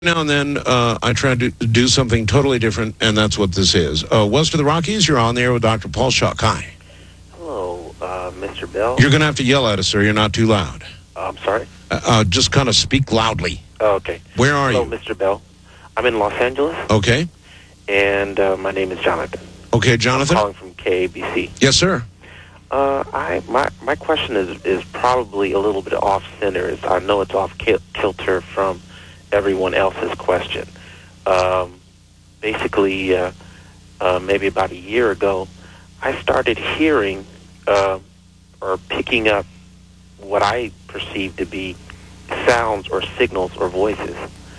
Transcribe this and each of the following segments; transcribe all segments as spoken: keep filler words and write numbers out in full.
Now and then, uh, I try to do something totally different, and that's what this is. Uh, west of the Rockies, you're on the air with Doctor Paul Schuck. Hi. Hello, uh, Mister Bell. You're going to have to yell at us, sir. You're not too loud. Uh, I'm sorry? Uh, uh, just kind of speak loudly. Oh, okay. Where are Hello, you? Mister Bell. I'm in Los Angeles, Okay. and uh, my name is Jonathan. Okay, Jonathan? I'm calling from K A B C. Yes, sir. Uh, I my my question is is probably a little bit off center. It's, I know it's off kil- kilter from everyone else's question. Um, basically, uh, uh, maybe about a year ago, I started hearing uh, or picking up what I perceived to be sounds or signals or voices,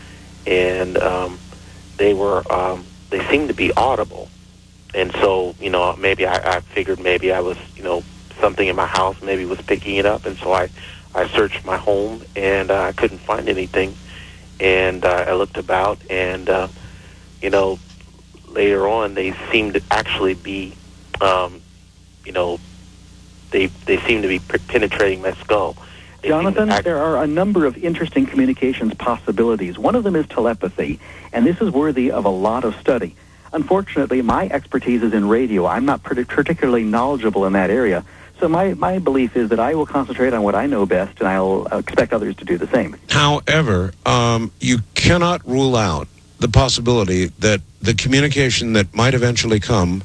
and um, they were um, they seemed to be audible. And so, you know, maybe I, I figured maybe I was, you know, something in my house maybe was picking it up. And so I, I searched my home, and uh, I couldn't find anything. And uh, I looked about, and, uh, you know, later on they seemed to actually be, um, you know, they they seemed to be penetrating my skull. They Jonathan, act- there are a number of interesting communications possibilities. One of them is telepathy, and this is worthy of a lot of study. Unfortunately, my expertise is in radio. I'm not particularly knowledgeable in that area. So my, my belief is that I will concentrate on what I know best, and I'll expect others to do the same. However, um, you cannot rule out the possibility that the communication that might eventually come,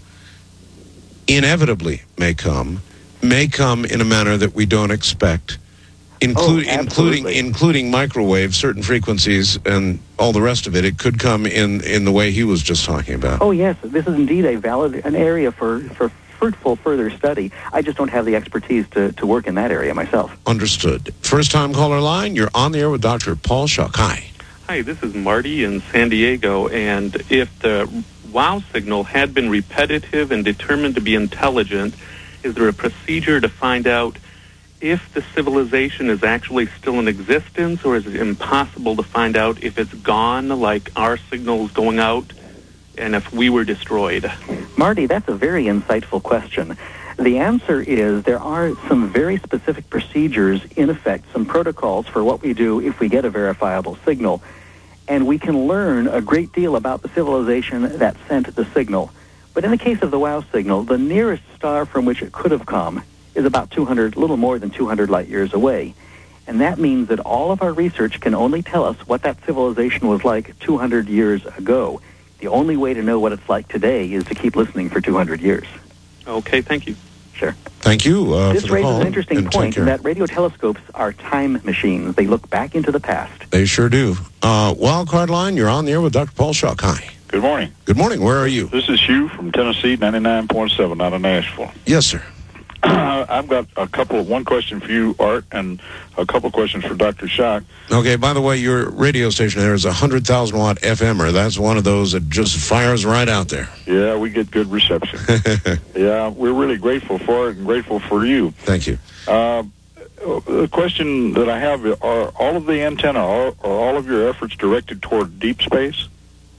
inevitably may come, may come in a manner that we don't expect, include, Oh, including absolutely. including microwave, certain frequencies, and all the rest of it. It could come in, in the way he was just talking about. Oh, yes, this is indeed a valid an area for, for fruitful further study. I just don't have the expertise to, to work in that area myself. Understood. First-time caller line, you're on the air with Doctor Paul Schuck. Hi. Hi, this is Marty in San Diego, and if the WOW signal had been repetitive and determined to be intelligent, is there a procedure to find out if the civilization is actually still in existence, or is it impossible to find out if it's gone, like our signals going out, and if we were destroyed? Marty, that's a very insightful question. The answer is there are some very specific procedures in effect, some protocols for what we do if we get a verifiable signal. And we can learn a great deal about the civilization that sent the signal. But in the case of the WOW signal, the nearest star from which it could have come is about two hundred, a little more than two hundred light years away. And that means that all of our research can only tell us what that civilization was like two hundred years ago. The only way to know what it's like today is to keep listening for two hundred years. Okay, thank you. Sure. Thank you uh, This for the raises call. an interesting and take point care. in that radio telescopes are time machines. They look back into the past. They sure do. Uh, wild card line, you're on the air with Doctor Paul Schuck. Hi. Good morning. Good morning. Where are you? This is Hugh from Tennessee, ninety-nine point seven out of Nashville. Yes, sir. I've got a couple, one question for you, Art, and a couple questions for Doctor Schuck. Okay, by the way, your radio station there is a one hundred thousand watt F M er. That's one of those that just fires right out there. Yeah, we get good reception. Yeah, we're really grateful for it and grateful for you. Thank you. Uh, the question that I have, are all of the antenna, are, are all of your efforts directed toward deep space?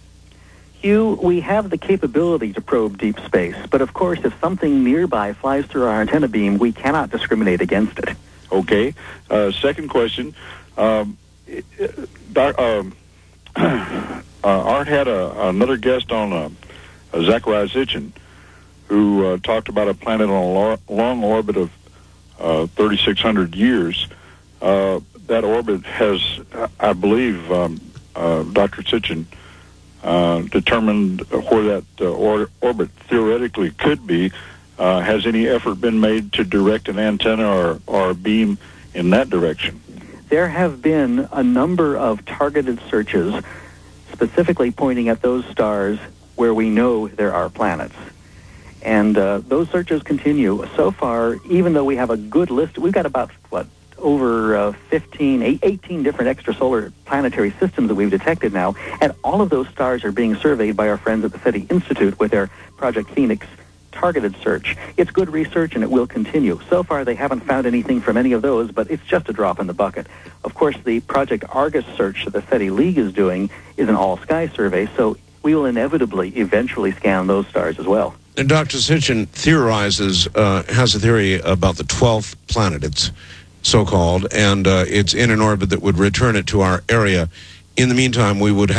Hugh, we have the capability to probe deep space, but of course, if something nearby flies through our antenna beam, we cannot discriminate against it. Okay. Uh, second question. Um, doc, um, uh, Art had a, another guest on, uh, uh, Zachariah Sitchin, who uh, talked about a planet on a lo- long orbit of uh, thirty-six hundred years. Uh, that orbit has, I believe, um, uh, Doctor Sitchin, uh, determined where that uh, or- orbit theoretically could be. Uh, has any effort been made to direct an antenna or, or a beam in that direction? There have been a number of targeted searches specifically pointing at those stars where we know there are planets. And uh, those searches continue. So far, even though we have a good list, we've got about, what, over uh, fifteen, eighteen different extrasolar planetary systems that we've detected now, and all of those stars are being surveyed by our friends at the SETI Institute with their Project Phoenix targeted search. It's good research, and it will continue. So far, they haven't found anything from any of those, but it's just a drop in the bucket. Of course, the Project Argus search that the SETI League is doing is an all-sky survey, so we will inevitably eventually scan those stars as well. And Doctor Sitchin theorizes, uh, has a theory about the twelfth planet. It's so-called, and uh, it's in an orbit that would return it to our area in the meantime, we would have